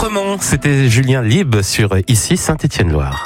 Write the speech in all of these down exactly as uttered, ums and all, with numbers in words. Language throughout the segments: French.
autrement. C'était Julien Lieb sur Ici Saint-Étienne-Loire.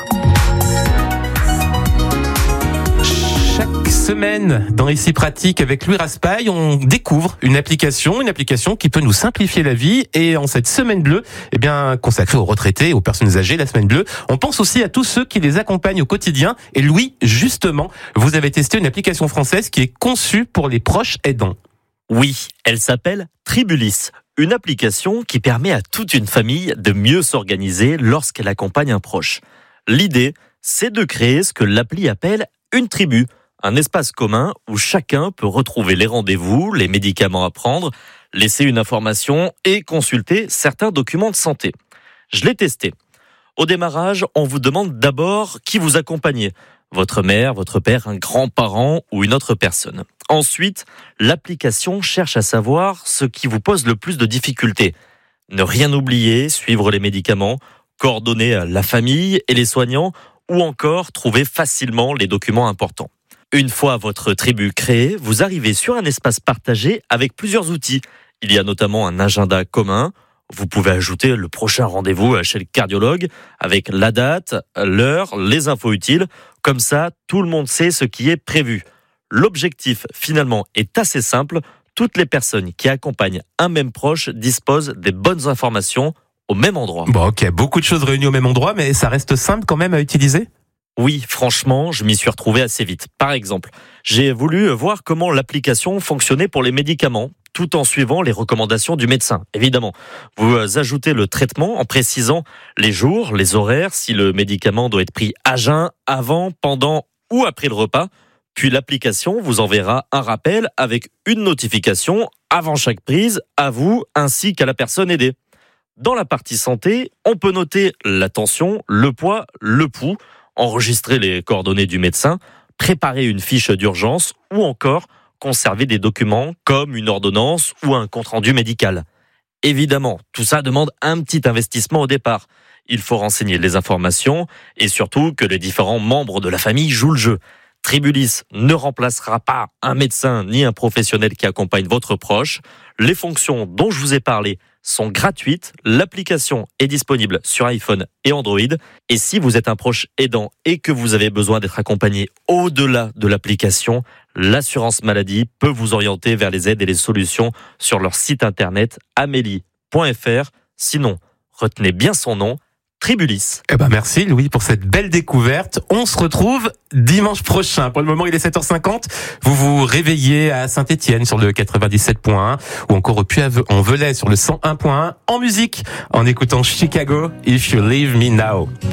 Chaque semaine, dans Ici Pratique, avec Louis Raspail, on découvre une application, une application qui peut nous simplifier la vie. Et en cette semaine bleue, eh bien, consacrée aux retraités, aux personnes âgées, la semaine bleue, on pense aussi à tous ceux qui les accompagnent au quotidien. Et Louis, justement, vous avez testé une application française qui est conçue pour les proches aidants. Oui, elle s'appelle Tribulis, une application qui permet à toute une famille de mieux s'organiser lorsqu'elle accompagne un proche. L'idée, c'est de créer ce que l'appli appelle une tribu, un espace commun où chacun peut retrouver les rendez-vous, les médicaments à prendre, laisser une information et consulter certains documents de santé. Je l'ai testé. Au démarrage, on vous demande d'abord qui vous accompagnez. Votre mère, votre père, un grand-parent ou une autre personne. Ensuite, l'application cherche à savoir ce qui vous pose le plus de difficultés. Ne rien oublier, suivre les médicaments, coordonner la famille et les soignants ou encore trouver facilement les documents importants. Une fois votre tribu créée, vous arrivez sur un espace partagé avec plusieurs outils. Il y a notamment un agenda commun. Vous pouvez ajouter le prochain rendez-vous chez le cardiologue avec la date, l'heure, les infos utiles. Comme ça, tout le monde sait ce qui est prévu. L'objectif, finalement, est assez simple. Toutes les personnes qui accompagnent un même proche disposent des bonnes informations au même endroit. Bon, ok, beaucoup de choses réunies au même endroit, mais ça reste simple quand même à utiliser ? Oui, franchement, je m'y suis retrouvé assez vite. Par exemple, j'ai voulu voir comment l'application fonctionnait pour les médicaments, tout en suivant les recommandations du médecin, évidemment. Vous ajoutez le traitement en précisant les jours, les horaires, si le médicament doit être pris à jeun, avant, pendant ou après le repas. Puis l'application vous enverra un rappel avec une notification avant chaque prise, à vous ainsi qu'à la personne aidée. Dans la partie santé, on peut noter la tension, le poids, le pouls, enregistrer les coordonnées du médecin, préparer une fiche d'urgence ou encore conserver des documents comme une ordonnance ou un compte-rendu médical. Évidemment, tout ça demande un petit investissement au départ. Il faut renseigner les informations et surtout que les différents membres de la famille jouent le jeu. Tribulis ne remplacera pas un médecin ni un professionnel qui accompagne votre proche. Les fonctions dont je vous ai parlé sont gratuites. L'application est disponible sur iPhone et Android. Et si vous êtes un proche aidant et que vous avez besoin d'être accompagné au-delà de l'application, l'assurance maladie peut vous orienter vers les aides et les solutions sur leur site internet amélie point f r. Sinon, retenez bien son nom, Tribulis. Eh ben merci Louis pour cette belle découverte. On se retrouve dimanche prochain. Pour le moment, il est sept heures cinquante. Vous vous réveillez à Saint-Étienne sur le quatre-vingt-dix-sept point un ou encore au Puy-en-Velay sur le cent un point un en musique en écoutant Chicago, If You Leave Me Now.